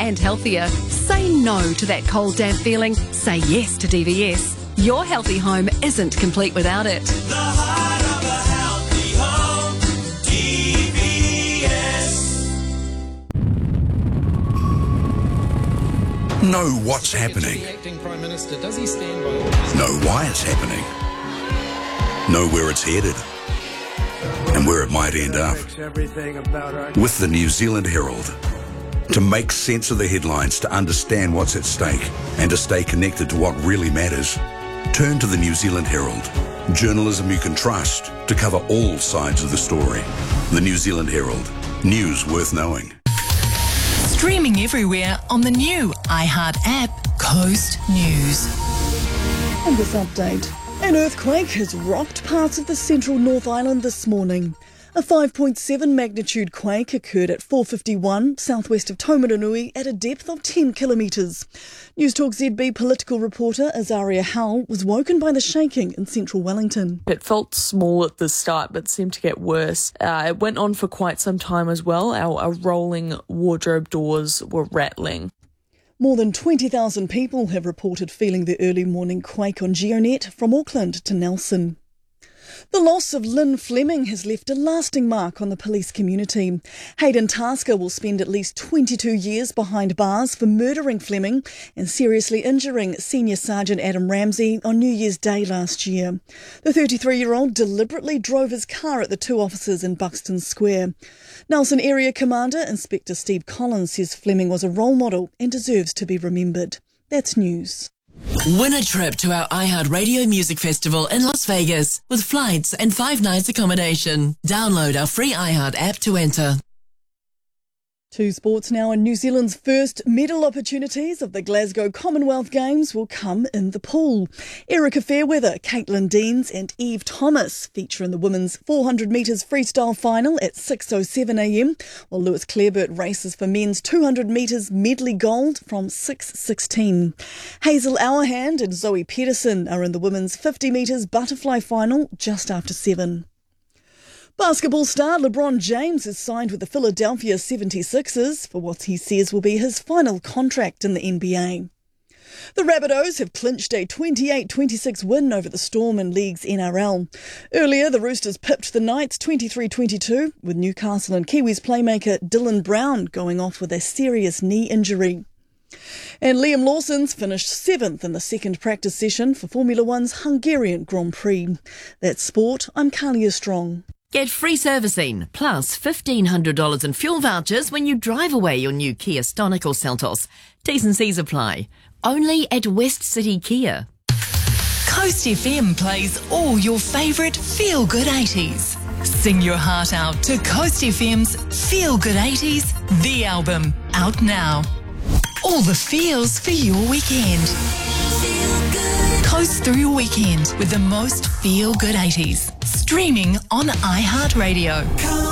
and healthier. Say no to that cold, damp feeling. Say yes to DVS. Your healthy home isn't complete without it. The heart of a healthy home, DVS. Know what's happening. The acting Prime Minister, does he stand by? Know why it's happening. Know where it's headed and where it might end up. With the New Zealand Herald. To make sense of the headlines, to understand what's at stake, and to stay connected to what really matters, turn to the New Zealand Herald. Journalism you can trust to cover all sides of the story. The New Zealand Herald. News worth knowing. Streaming everywhere on the new iHeart app, Coast News. And this update. An earthquake has rocked parts of the central North Island this morning. A 5.7 magnitude quake occurred at 4:51 southwest of Taumarunui at a depth of 10 kilometres. Newstalk ZB political reporter Azaria Howell was woken by the shaking in central Wellington. It felt small at the start but seemed to get worse. It went on for quite some time as well. Our rolling wardrobe doors were rattling. More than 20,000 people have reported feeling the early morning quake on GeoNet from Auckland to Nelson. The loss of Lynn Fleming has left a lasting mark on the police community. Hayden Tasker will spend at least 22 years behind bars for murdering Fleming and seriously injuring Senior Sergeant Adam Ramsey on New Year's Day last year. The 33-year-old deliberately drove his car at the two officers in Buxton Square. Nelson Area Commander Inspector Steve Collins says Fleming was a role model and deserves to be remembered. That's news. Win a trip to our iHeart Radio Music Festival in Las Vegas with flights and 5 nights accommodation. Download our free iHeart app to enter. To sports now, and New Zealand's first medal opportunities of the Glasgow Commonwealth Games will come in the pool. Erica Fairweather, Caitlin Deans and Eve Thomas feature in the women's 400 metres freestyle final at 6:07am, while Lewis Clareburt races for men's 200 metres medley gold from 6:16. Hazel Auerhand and Zoe Pedersen are in the women's 50 metres butterfly final just after 7. Basketball star LeBron James has signed with the Philadelphia 76ers for what he says will be his final contract in the NBA. The Rabbitohs have clinched a 28-26 win over the Storm in League's NRL. Earlier, the Roosters pipped the Knights 23-22, with Newcastle and Kiwis playmaker Dylan Brown going off with a serious knee injury. And Liam Lawson's finished 7th in the second practice session for Formula One's Hungarian Grand Prix. That's sport. I'm Kalia Strong. Get free servicing, plus $1,500 in fuel vouchers when you drive away your new Kia Stonic or Seltos. T's and C's apply. Only at West City Kia. Coast FM plays all your favourite feel-good 80s. Sing your heart out to Coast FM's Feel Good 80s, the album, out now. All the feels for your weekend. Coast through your weekend with the most feel-good 80s. Streaming on iHeartRadio.